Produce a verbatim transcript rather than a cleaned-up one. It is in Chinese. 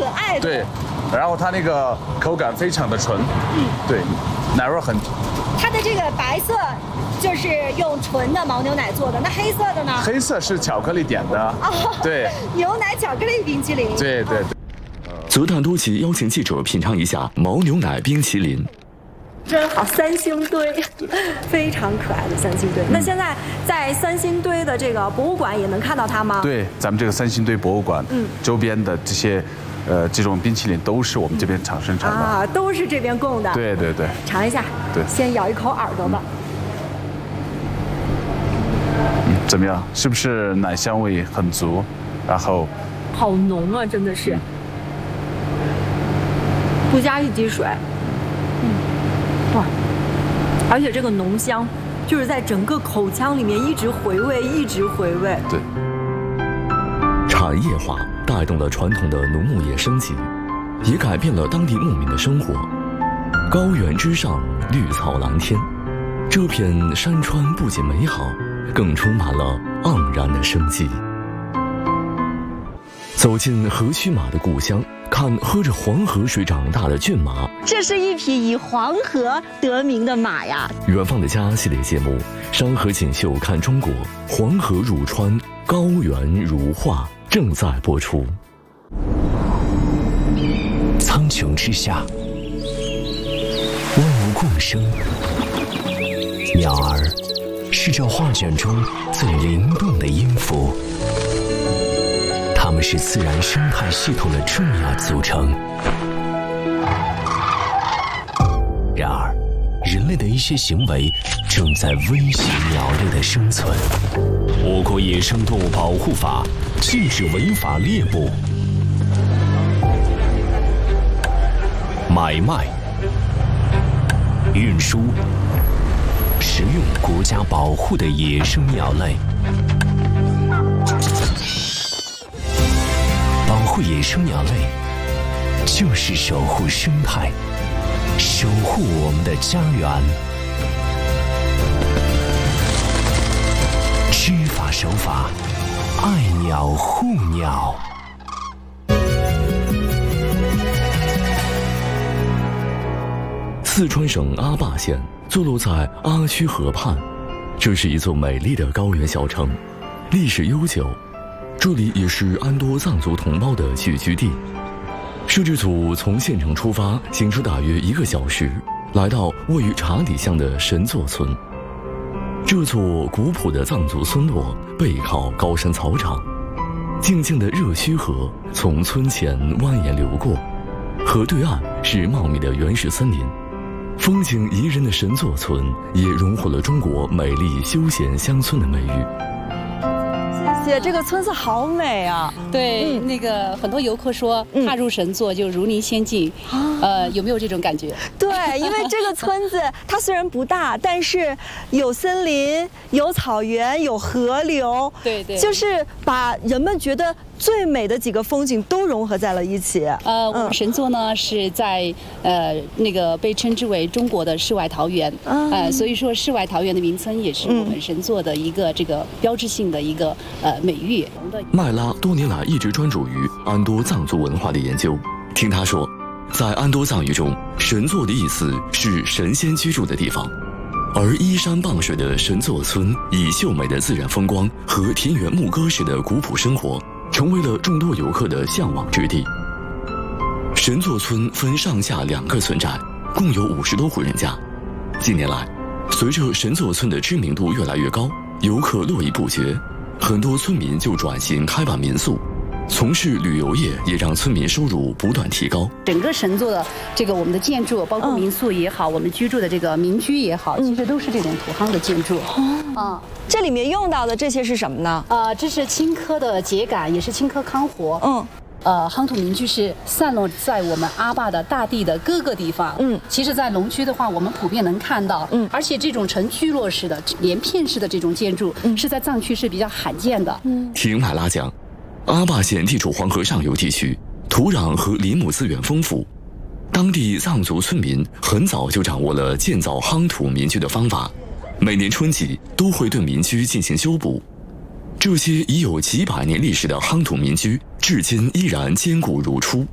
可爱的。 对，然后它那个口感非常的纯，嗯，对，奶味很。 它的这个白色就是用纯的牦牛奶做的，那黑色的呢？ 黑色是巧克力点的，哦、对， 牛奶巧克力冰淇淋。 对对对。 泽达多奇邀请记者品尝一下牦牛奶冰淇淋。 真好，三星堆，非常可爱的三星堆。那现在在三星堆的这个博物馆也能看到它吗？ 对，咱们这个三星堆博物馆，嗯，周边的这些，呃，这种冰淇淋都是我们这边厂生产的啊，都是这边供的。 对对对， 尝一下， 对， 先咬一口耳朵吧。 嗯，怎么样？是不是奶香味很足？然后， 好浓啊，真的是，不加一滴水。哇，而且这个浓香，就是在整个口腔里面一直回味，一直回味。 对， 产业化带动了传统的农牧业升级，也改变了当地牧民的生活。高原之上，绿草蓝天，这片山川不仅美好，更充满了盎然的生机。走进何须马的故乡，看喝着黄河水长大的骏马。 这是一匹以黄河得名的马呀。 远方的家系列节目《山河锦绣看中国》，黄河入川，高原如画，正在播出。 苍穹之下，万物共生，鸟儿是这画卷中最灵动的音符。它们是自然生态系统的重要组成。然而，人类的一些行为正在威胁鸟类的生存。我国野生动物保护法禁止违法猎捕、买卖、运输、食用国家保护的野生鸟类。保护野生鸟类，就是守护生态，守护我们的家园。知法守法，爱鸟护鸟。 四川省阿坝县坐落在阿区河畔，这是一座美丽的高原小城，历史悠久。这里也是安多藏族同胞的聚居地。摄制组从县城出发，行车大约一个小时，来到位于茶底乡的神作村。这座古朴的藏族村落背靠高山草场，静静的热须河从村前蜿蜒流过，河对岸是茂密的原始森林。风景宜人的神作村也荣获了中国美丽休闲乡村的美誉。 姐，这个村子好美啊！ 对，嗯、那个很多游客说踏入神作就如临仙境，嗯、呃，有没有这种感觉？ 对，因为这个村子它虽然不大，但是有森林、有草原、有河流， 对对， 就是把人们觉得最美的几个风景都融合在了一起。 呃，我们神作呢是在呃那个被称之为中国的世外桃源，嗯、呃，所以说世外桃源的名称也是我们神作的一个这个标志性的一个呃美誉。 麦拉多年来一直专注于安多藏族文化的研究。听他说，在安多藏语中，神作的意思是神仙居住的地方。而依山傍水的神作村，以秀美的自然风光和田园牧歌式的古朴生活，成为了众多游客的向往之地。神作村分上下两个村寨，共有五十多户人家。近年来，随着神作村的知名度越来越高，游客络绎不绝，很多村民就转型开办民宿。从事旅游业也让村民收入不断提高。 整个神作的这个我们的建筑，包括民宿也好，嗯、我们居住的这个民居也好，其实都是这种土夯的建筑。 哦，啊，这里面用到的这些是什么呢？ 啊，这是青稞的秸秆，也是青稞康活。 嗯。 呃，夯土民居是散落在我们阿坝的大地的各个地方。嗯，其实，在龙区的话，我们普遍能看到。嗯，而且这种呈聚落式的、连片式的这种建筑，嗯、是在藏区是比较罕见的。 嗯，听麦拉讲，阿坝县地处黄河上游地区，土壤和林木资源丰富，当地藏族村民很早就掌握了建造夯土民居的方法，每年春季都会对民居进行修补。这些已有几百年历史的夯土民居，至今依然坚固如初。